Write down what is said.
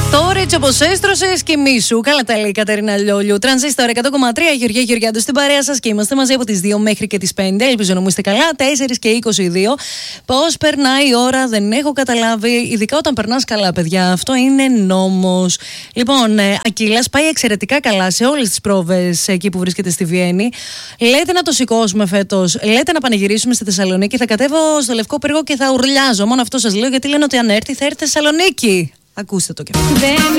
Τώρα έτσι όπως έστρωσες και μίσου. Καλά τα λέει η Κατερίνα Λιόλιου. Τρανζίστορ 100,3, Γεωργία Γεωργιάδου στην παρέα σας και είμαστε μαζί από τις 2 μέχρι και τις 5. Ελπίζω να μου είστε καλά. 4 και 22. Πώς περνάει η ώρα, δεν έχω καταλάβει. Ειδικά όταν περνάς καλά, παιδιά. Αυτό είναι νόμος. Λοιπόν, Ακύλας πάει εξαιρετικά καλά σε όλες τις πρόβες εκεί που βρίσκεται στη Βιέννη. Λέτε να το σηκώσουμε φέτος. Λέτε να πανηγυρίσουμε στη Θεσσαλονίκη. Θα κατέβω στο Λευκό Πύργο και θα ουρλιάζω. Μόνο αυτό σας λέω γιατί λένε ότι αν έρθει θα έρθει στη Θεσσαλονίκη. Ακούστε το κι αυτό.